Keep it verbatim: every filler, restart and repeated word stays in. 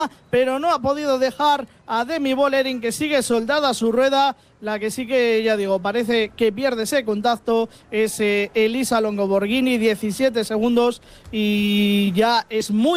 pero no ha podido dejar a Demi Vollering, que sigue soldada a su rueda. La que sí que, ya digo, parece que pierde ese contacto es eh, Elisa Longoborghini, diecisiete segundos, y ya es muy